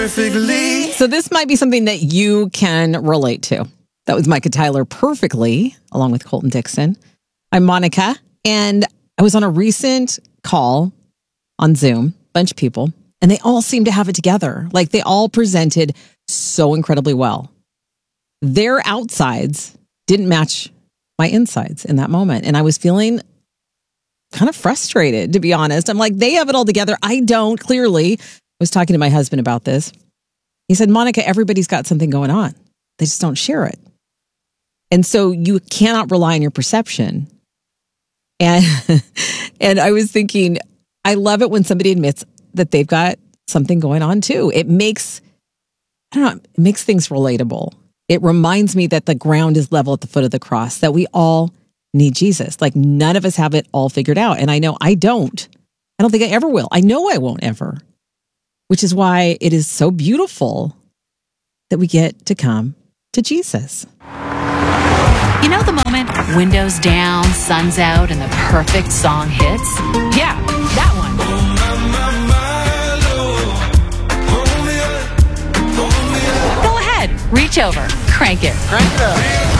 perfectly. So this might be something that you can relate to. That was Micah Tyler Perfectly, along with Colton Dixon. I'm Monica, and I was on a recent call on Zoom, bunch of people, and they all seemed to have it together. Like they all presented so incredibly well. Their outsides didn't match my insides in that moment. And I was feeling kind of frustrated, to be honest. I'm like, they have it all together. I don't, clearly. I was talking to my husband about this. He said, Monica, everybody's got something going on. They just don't share it. And so you cannot rely on your perception. And I was thinking, I love it when somebody admits that they've got something going on too. It makes things relatable. It reminds me that the ground is level at the foot of the cross, that we all need Jesus. Like none of us have it all figured out. And I know I don't. I don't think I ever will. I know I won't ever, which is why it is so beautiful that we get to come to Jesus. You know the moment, windows down, sun's out, and the perfect song hits? Yeah, that one. Go ahead, reach over, crank it. Crank it up.